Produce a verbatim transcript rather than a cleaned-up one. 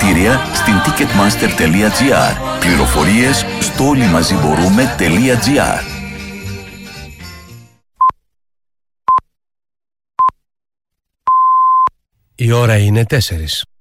εισιτήρια στην ticketmaster τελεία gr. Πληροφορίες στο όλοιμαζιμπορούμε.gr. Η ώρα είναι τέσσερις.